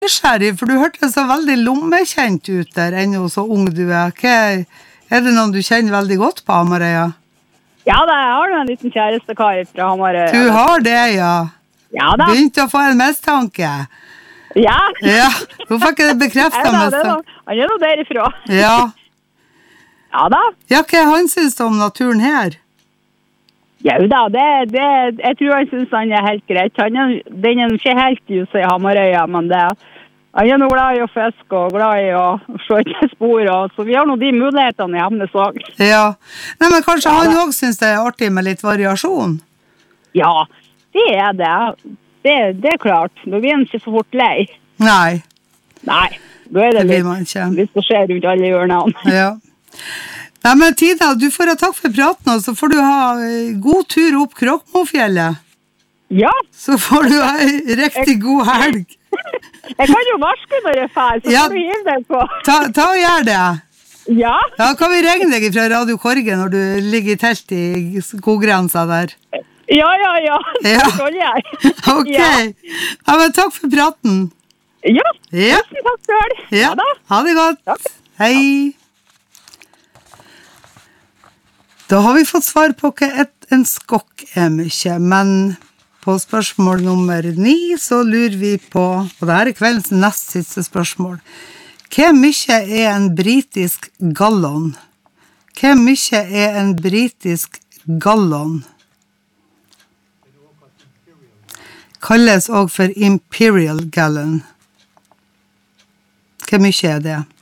nysgjerrig, for du hørte så veldig lommekjent ut der, ennå så ung du er. Er det noen du kjenner veldig godt på Hamarøya? Ja da, jeg har en liten kjærestekar fra Hamarøya. Du har det, ja. Ja da. Begynte å få en mistanke. Ja. Ja, hvorfor ikke det bekreftet mistanke? Han er noe derifra. Ja. Ja da. Ja, hva han synes om naturen her? Ja da, jeg tror han synes han er helt greit. Den er ikke helt just i Hamarøya, men han er noe glad i å fiske og glad i å skjøte spor, så vi har nå de mulighetene i Hemnes også. Ja, nei, men kanskje han også synes det er artig med litt variasjon? Ja, det er det. Det er klart. Nå blir han ikke så fort lei. Nei. Nei, da er det blir man ikke. Hvis det skjer rundt alle hjørnene. Ja. Nei, men Tina, du får ha takk for praten, og så får du ha god tur opp Kråkmofjellet. Ja. Så får du ha en riktig god helg. Jeg kan jo varske når jeg er ferdig, så får du hive deg på. Ta og gjør det. Ja. Ja, kan vi ringe deg fra Radio Korge når du ligger i telt i skogrensa der? Ja. Det skal jeg. Ok. Ja, men takk for praten. Ja. Tusen takk selv. Ja da. Ha det godt. Takk. Hei. Da har vi fått svar på hva en skokk er mye, men på spørsmål nummer 9 så lurer vi på, og det er kveldens nest siste spørsmål, hva mye er en britisk gallon? Hva mye er en britisk gallon? Kalles også for imperial gallon. Hva mye er det?